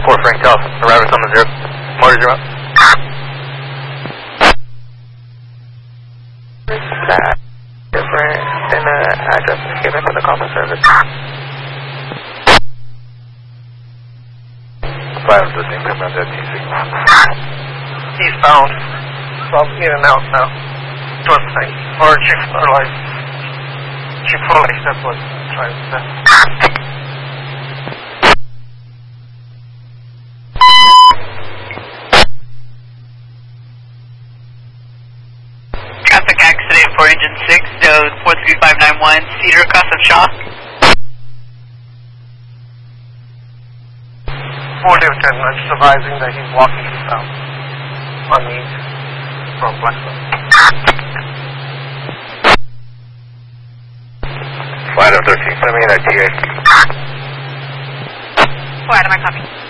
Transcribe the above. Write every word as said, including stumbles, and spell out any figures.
four Frank Telf, arriving on the zero. Motor zero. That different than the address given for the common service. Five of the same time around that T signal. Eastbound. So I'm in and out now. Towards the thing. Or Chief or like Chief Foley, that's what I'm trying to say. Traffic accident for engine six, node four three five nine one, Cedar across of Shaw. Four Lieutenant advising that he's walking eastbound on the east from Blackstone. Flight of thirteen, send me that T A. Flight, am I copy?